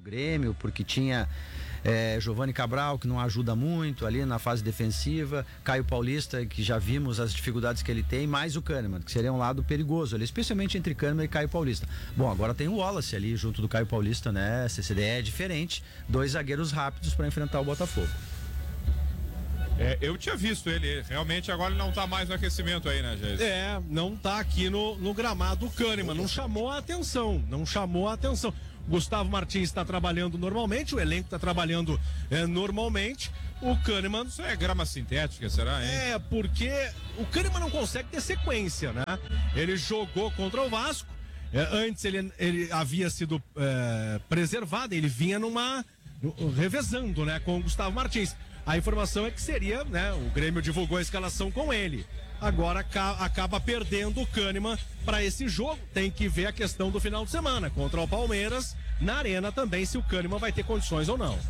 Grêmio, porque tinha Giovani Cabral, que não ajuda muito ali na fase defensiva, Caio Paulista, que já vimos as dificuldades que ele tem, mais o Kahneman, que seria um lado perigoso ali, especialmente entre Kahneman e Caio Paulista. Bom, agora tem o Wallace ali junto do Caio Paulista, né? CCD é diferente, 2 zagueiros rápidos para enfrentar o Botafogo. Eu tinha visto ele, realmente agora ele não tá mais no aquecimento aí, né, Jair? Não tá aqui no gramado Kahneman, não chamou a atenção. Gustavo Martins está trabalhando normalmente, o elenco está trabalhando normalmente. O Kahneman... Isso é grama sintética, será, hein? Porque o Kahneman não consegue ter sequência, né? Ele jogou contra o Vasco, antes ele havia sido preservado, ele vinha revezando, né, com o Gustavo Martins. A informação é que seria, né? O Grêmio divulgou a escalação com ele. Agora acaba perdendo o Kahneman para esse jogo. Tem que ver a questão do final de semana contra o Palmeiras, na Arena também, se o Kahneman vai ter condições ou não.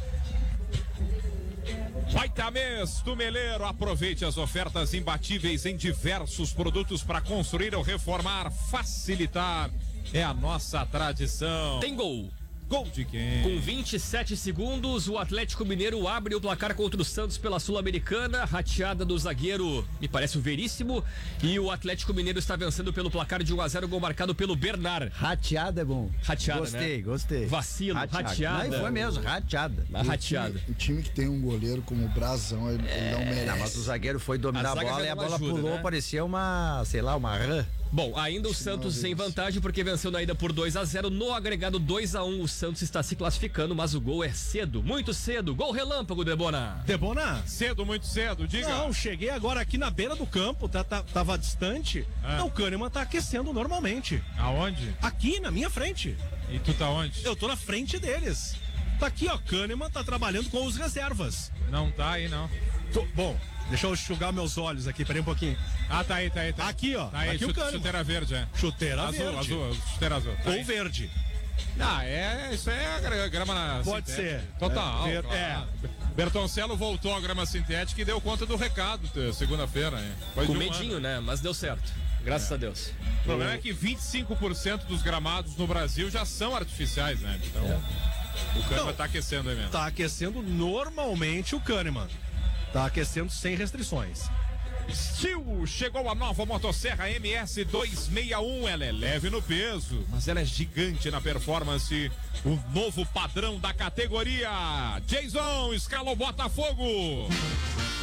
Baita mês do Meleiro, aproveite as ofertas imbatíveis em diversos produtos para construir ou reformar, facilitar. É a nossa tradição. Tem gol. Gol de quem? Com 27 segundos, o Atlético Mineiro abre o placar contra o Santos pela Sul-Americana. Rateada do zagueiro, me parece o Veríssimo. E o Atlético Mineiro está vencendo pelo placar de 1-0, gol marcado pelo Bernard. Rateada é bom. Rateada, Gostei. né? Vacilo, rateada. Não, foi mesmo, rateada. Rateada. O time que tem um goleiro como o Brazão, ele não merece. Não, mas o zagueiro foi dominar a bola e a bola ajuda, pulou, né? parecia uma rã. Bom, ainda o Santos em vantagem porque venceu na ida por 2-0. No agregado 2-1, o Santos está se classificando, mas o gol é cedo, muito cedo. Gol relâmpago, Debona. Cedo, muito cedo, diga. Não, cheguei agora aqui na beira do campo, tava distante. O Kahneman tá aquecendo normalmente. Aonde? Aqui, na minha frente. E tu tá onde? Eu tô na frente deles. Tá aqui, ó, Kahneman tá trabalhando com os reservas. Não tá aí, não. Bom, deixa eu enxugar meus olhos aqui, peraí um pouquinho. Tá aí. Aqui, ó. Tá aí, aqui o Kahneman. chuteira verde, Chuteira verde. Azul, chuteira azul. Tá Ou aí. verde. Isso é grama Pode sintética. ser. Total. Claro. Bertoncello voltou à grama sintética e deu conta do recado segunda-feira. Com medinho, né? Mas deu certo. Graças a Deus. O problema é que 25% dos gramados no Brasil já são artificiais, né? Então, o Kahneman tá aquecendo aí mesmo. Tá aquecendo normalmente o Kahneman. Tá aquecendo sem restrições. Steel, chegou a nova motosserra MS261, ela é leve no peso, mas ela é gigante na performance, o novo padrão da categoria. Jason, escala o Botafogo.